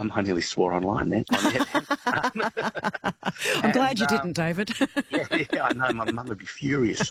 I nearly swore online then. I'm glad you didn't, David. Yeah, I know. My mum would be furious.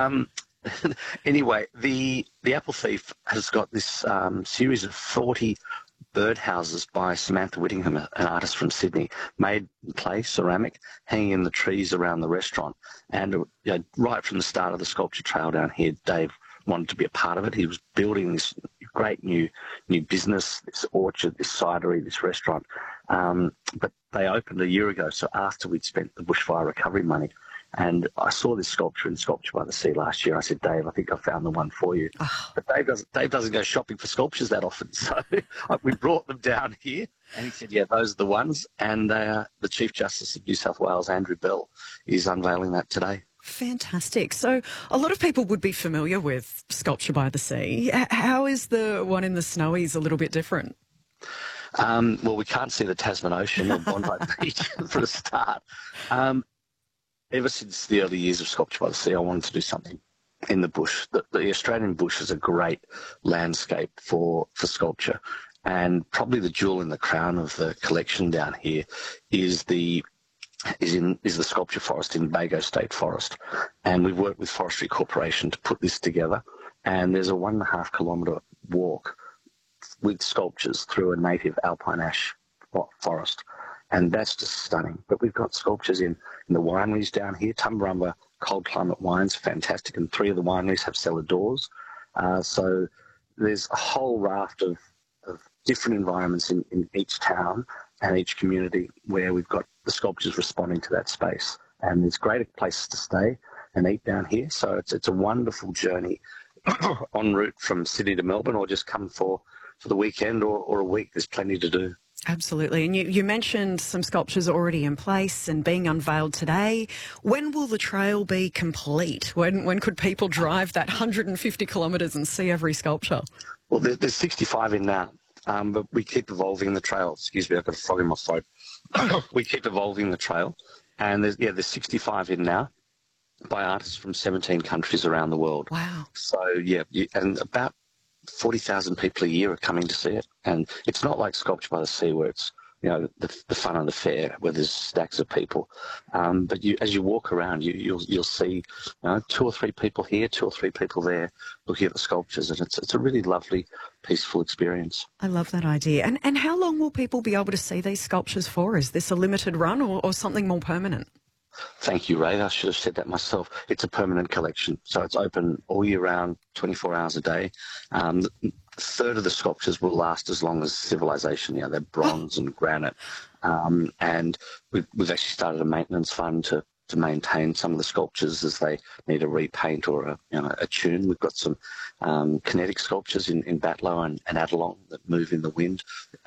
Anyway, the Apple Thief has got this series of 40 birdhouses by Samantha Whittingham, an artist from Sydney, made in clay, ceramic, hanging in the trees around the restaurant. And right from the start of the sculpture trail down here, Dave wanted to be a part of it. He was building this great new business, this orchard, this cidery, this restaurant. But they opened a year ago, so after we'd spent the bushfire recovery money. And I saw this sculpture in Sculpture by the Sea last year. I said, Dave, I think I found the one for you. Oh. But Dave doesn't go shopping for sculptures that often. So we brought them down here, and he said, yeah, those are the ones. And the Chief Justice of New South Wales, Andrew Bell, is unveiling that today. Fantastic. So a lot of people would be familiar with Sculpture by the Sea. How is the one in the Snowies a little bit different? Well, we can't see the Tasman Ocean or Bondi Beach for a start. Ever since the early years of Sculpture by the Sea, I wanted to do something in the bush. The Australian bush is a great landscape for sculpture, and probably the jewel in the crown of the collection down here is the sculpture forest in Bago State Forest. And we've worked with Forestry Corporation to put this together, and there's a 1.5 kilometre walk with sculptures through a native alpine ash forest. And that's just stunning. But we've got sculptures in the wineries down here. Tumbarumba Cold Climate Wines, fantastic. And 3 of the wineries have cellar doors. So there's a whole raft of different environments in each town and each community where we've got the sculptures responding to that space. And there's great places to stay and eat down here. So it's a wonderful journey en route from Sydney to Melbourne, or just come for the weekend or a week. There's plenty to do. Absolutely. And you mentioned some sculptures already in place and being unveiled today. When will the trail be complete? When could people drive that 150 kilometres and see every sculpture? Well, there's 65 in now, but we keep evolving the trail. Excuse me, I've got a frog in my throat. We keep evolving the trail, and there's 65 in now by artists from 17 countries around the world. Wow. So, and about 40,000 people a year are coming to see it. And it's not like Sculpture by the Sea where it's, the fun of the fair where there's stacks of people. But as you walk around, you'll see 2 or 3 people here, 2 or 3 people there looking at the sculptures. And it's a really lovely, peaceful experience. I love that idea. And how long will people be able to see these sculptures for? Is this a limited run or something more permanent? Thank you, Ray. I should have said that myself. It's a permanent collection, so it's open all year round, 24 hours a day. A third of the sculptures will last as long as civilization. They're bronze and granite. And we've actually started a maintenance fund to maintain some of the sculptures as they need a repaint or a tune. We've got some kinetic sculptures in Batlow and Adelong that move in the wind.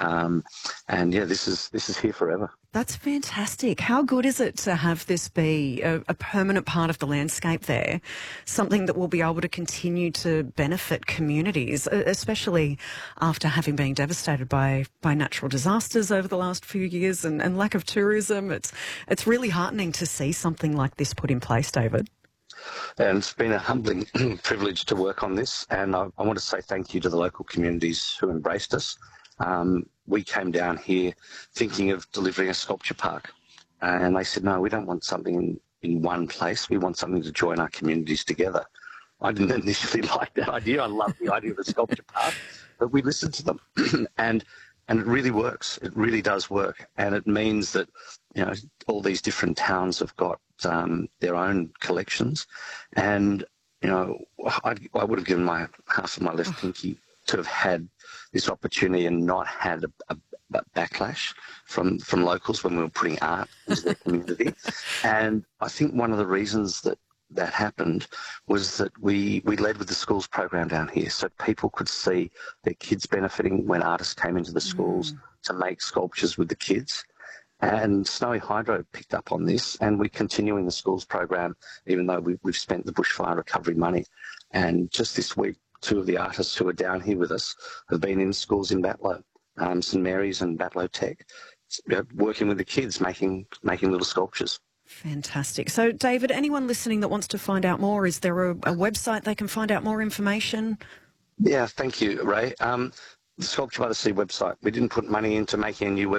This is here forever. That's fantastic. How good is it to have this be a permanent part of the landscape there, something that will be able to continue to benefit communities, especially after having been devastated by natural disasters over the last few years and lack of tourism? It's really heartening to see something like this put in place, David. And it's been a humbling privilege to work on this, and I want to say thank you to the local communities who embraced us. We came down here thinking of delivering a sculpture park, and they said, no, we don't want something in one place. We want something to join our communities together. I didn't initially like that idea. I love the idea of a sculpture park, but we listened to them, and it really works. It really does work, and it means that all these different towns have got their own collections, and I would have given my half of my left pinky to have had this opportunity and not had a backlash from locals when we were putting art into their community. And I think one of the reasons that happened was that we led with the schools program down here, so people could see their kids benefiting when artists came into the schools to make sculptures with the kids. And Snowy Hydro picked up on this, and we're continuing the schools program even though we've spent the bushfire recovery money. And just this week, 2 of the artists who are down here with us have been in schools in Batlow, St Mary's and Batlow Tech, working with the kids, making little sculptures. Fantastic. So, David, anyone listening that wants to find out more, is there a website they can find out more information? Yeah, thank you, Ray. The Sculpture by the Sea website, we didn't put money into making a new website.